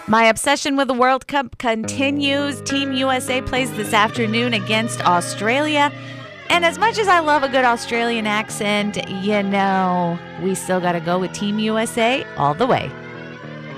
My obsession with the World Cup continues. Team USA plays this afternoon against Australia. And as much as I love a good Australian accent, we still got to go with Team USA all the way.